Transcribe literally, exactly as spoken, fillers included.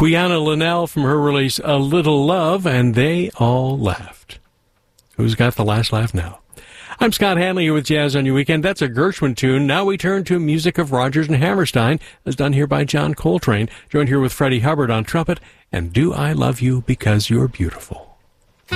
Quiana Linnell from her release A Little Love, and they all laughed. Who's got the last laugh now? I'm Scott Hanley here with Jazz on Your Weekend. That's a Gershwin tune. Now we turn to music of Rodgers and Hammerstein, as done here by John Coltrane, joined here with Freddie Hubbard on trumpet, and Do I Love You Because You're Beautiful.